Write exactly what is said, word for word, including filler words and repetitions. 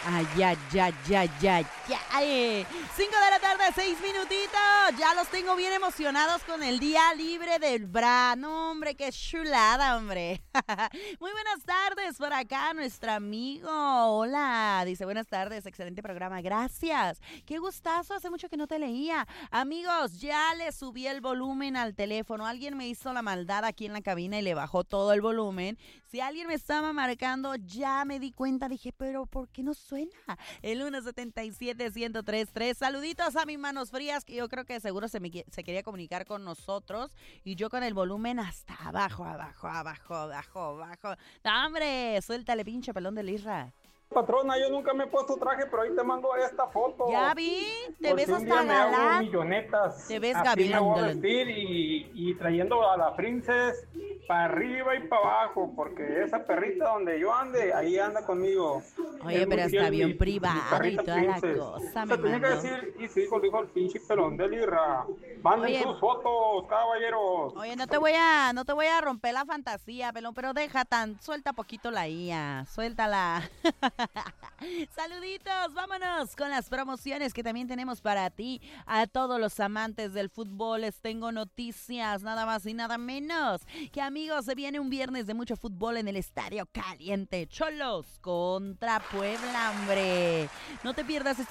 Ay, ya, ya, ya, ya, ya. Cinco de la tarde, seis minutitos. Ya los tengo bien emocionados con el día libre del Bra. No, hombre, qué chulada, hombre. Muy buenas tardes por acá, nuestro amigo. Hola, dice buenas tardes, excelente programa, gracias. Qué gustazo, hace mucho que no te leía. Amigos, ya le subí el volumen al teléfono. Alguien me hizo la maldad aquí en la cabina y le bajó todo el volumen. Si alguien me estaba marcando, ya me di cuenta, dije, pero ¿por qué no suena? El uno setenta y siete, ciento tres punto tres. Saluditos a mis manos frías, que yo creo que seguro se, me, se quería comunicar con nosotros. Y yo con el volumen hasta abajo, abajo, abajo, abajo, abajo. ¡No, hombre! Suéltale, pinche pelón de Lirra. Patrona, yo nunca me he puesto traje, pero ahí te mando esta foto. Ya vi, te Por ves si un hasta día me hago galán. millonetas. Te ves así gavilán, me voy a galán. vestir y, y trayendo a la princess para arriba y para abajo, porque esa perrita donde yo ande, ahí anda conmigo. Oye, Es pero muy está fiel, bien mi- mi privado y perrita toda la princess. cosa, Se me tenía que mandó. decir, y su hijo dijo el pinche pelón de Lirra. Manden Oye. sus fotos, caballeros. Oye, no te voy a, no te voy a romper la fantasía, pelón, pero deja tan, suelta poquito la I A, suéltala. Saluditos, vámonos con las promociones que también tenemos para ti. A todos los amantes del fútbol les tengo noticias, nada más y nada menos. Que amigos, se viene un viernes de mucho fútbol en el Estadio Caliente. Cholos contra Puebla, hombre. No te pierdas este